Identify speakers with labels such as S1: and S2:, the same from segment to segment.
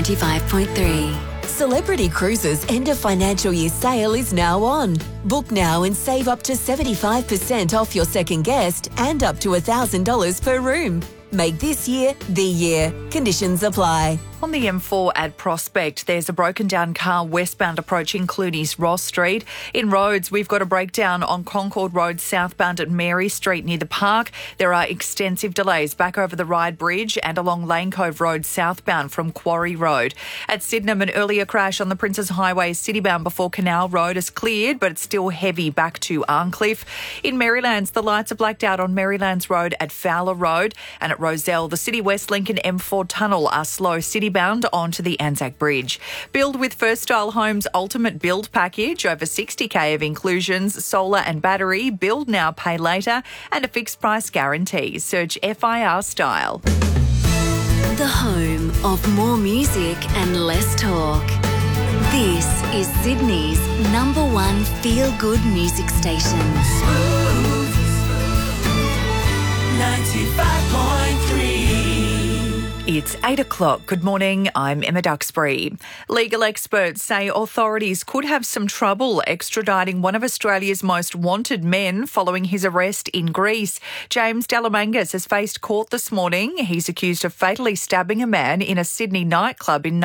S1: 95.3.
S2: Celebrity Cruises' end of financial year sale is now on. Book now and save up to 75% off your second guest and up to $1,000 per room. Make this year the year. Conditions apply.
S3: On the M4 at Prospect, there's a broken down car westbound approaching Clooney's Ross Street. In roads, we've got a breakdown on Concord Road southbound at Mary Street near the park. There are extensive delays back over the Ryde Bridge and along Lane Cove Road southbound from Quarry Road. At Sydenham, an earlier crash on the Princes Highway citybound before Canal Road is cleared, but it's still heavy back to Arncliffe. In Marylands, the lights are blacked out on Marylands Road at Fowler Road, and at Rozelle, the City West Link and M4 tunnel are slow citybound onto the Anzac Bridge. Build with First Style Homes' ultimate build package, over 60k of inclusions, solar and battery, build now, pay later, and a fixed price guarantee. Search FIR Style.
S1: The home of more music and less talk. This is Sydney's #1 feel-good music station.
S4: 95.3.
S3: It's 8 o'clock. Good morning. I'm Emma Duxbury. Legal experts say authorities could have some trouble extraditing one of Australia's most wanted men following his arrest in Greece. James Delamangas has faced court this morning. He's accused of fatally stabbing a man in a Sydney nightclub in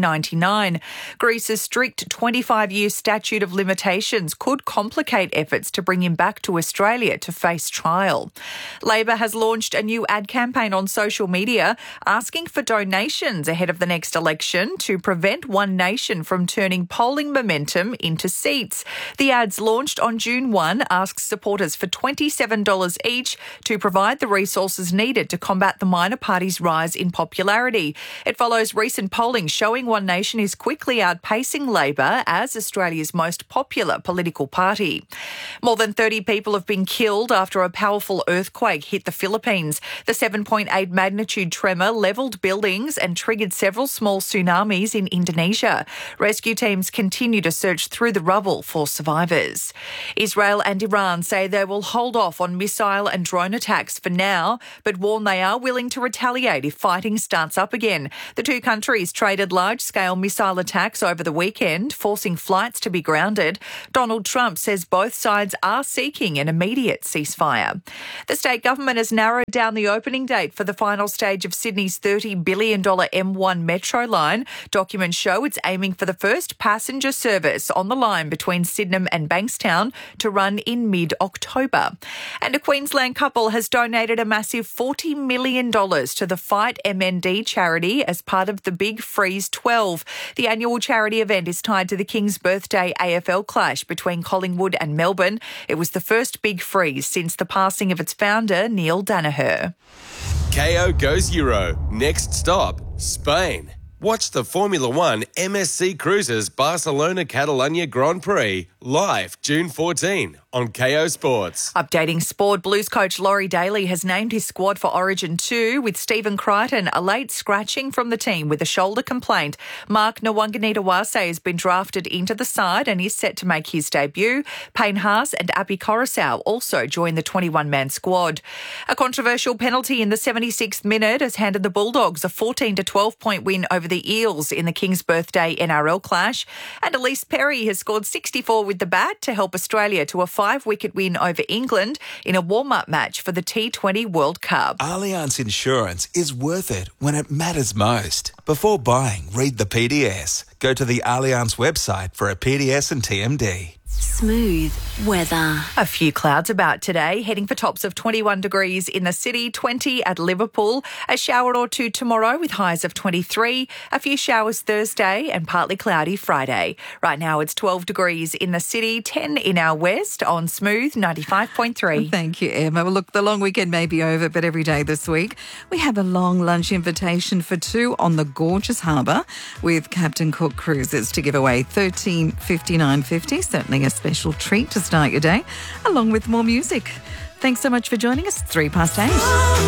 S3: 1999. Greece's strict 25-year statute of limitations could complicate efforts to bring him back to Australia to face trial. Labor has launched a new ad campaign on social media asking for donations ahead of the next election to prevent One Nation from turning polling momentum into seats. The ads, launched on June 1, asks supporters for $27 each to provide the resources needed to combat the minor party's rise in popularity. It follows recent polling showing One Nation is quickly outpacing Labor as Australia's most popular political party. More than 30 people have been killed after a powerful earthquake hit the Philippines. The 7.8 magnitude tremor levelled buildings and triggered several small tsunamis in Indonesia. Rescue teams continue to search through the rubble for survivors. Israel and Iran say they will hold off on missile and drone attacks for now, but warn they are willing to retaliate if fighting starts up again. The two countries traded large-scale missile attacks over the weekend, forcing flights to be grounded. Donald Trump says both sides are seeking an immediate ceasefire. The state government has narrowed down the opening date for the final stage of Sydney's $30 billion M1 Metro line. Documents show it's aiming for the first passenger service on the line between Sydenham and Bankstown to run in mid-October. And a Queensland couple has donated a massive $40 million to the Fight MND charity as part of the Big Freeze 12. The annual charity event is tied to the King's Birthday AFL clash between Collingwood and Melbourne. It was the first Big Freeze since the passing of its founder, Neil Danaher.
S5: KO goes Euro. Next stop, Spain. Watch the Formula One MSC Cruises Barcelona Catalunya Grand Prix live June 14 on KO Sports.
S3: Updating sport, Blues coach Laurie Daly has named his squad for Origin 2 with Stephen Crichton a late scratching from the team with a shoulder complaint. Mark Nwanganita-Wase has been drafted into the side and is set to make his debut. Payne Haas and Api Coruscant also join the 21-man squad. A controversial penalty in the 76th minute has handed the Bulldogs a 14-12 point win over the Eels in the King's Birthday NRL clash. And Elise Perry has scored 64 with the bat to help Australia to a 5-wicket win over England in a warm-up match for the T20 World Cup.
S6: Allianz Insurance is worth it when it matters most. Before buying, read the PDS. Go to the Allianz website for a PDS and TMD.
S1: Smooth weather.
S3: A few clouds about today, heading for tops of 21 degrees in the city, 20 at Liverpool. A shower or two tomorrow with highs of 23. A few showers Thursday and partly cloudy Friday. Right now it's 12 degrees in the city, 10 in our west on Smooth 95.3.
S7: Thank you, Emma. Well, look, the long weekend may be over, but every day this week we have a long lunch invitation for two on the gorgeous harbour with Captain Cook Cruises to give away $13.59.50. Certainly a special treat to start your day, along with more music. Thanks so much for joining us. 8:03.